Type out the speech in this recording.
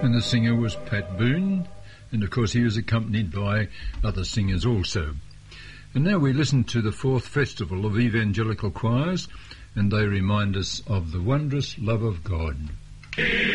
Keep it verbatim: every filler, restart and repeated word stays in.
and the singer was Pat Boone, and of course he was accompanied by other singers also. And now we listen to the fourth festival of evangelical choirs, and they remind us of the wondrous love of God.